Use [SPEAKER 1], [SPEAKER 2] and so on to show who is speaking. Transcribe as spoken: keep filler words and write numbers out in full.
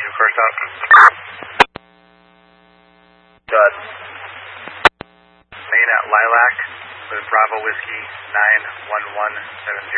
[SPEAKER 1] Engine first out.
[SPEAKER 2] Good.
[SPEAKER 1] Main at Lilac with Bravo Whiskey nine one one seven zero.